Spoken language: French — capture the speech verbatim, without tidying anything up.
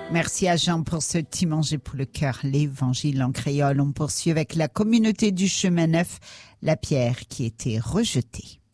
Merci à Jean pour ce petit manger pour le cœur, l'évangile en créole. On poursuit avec la communauté du chemin neuf, la pierre qui était rejetée.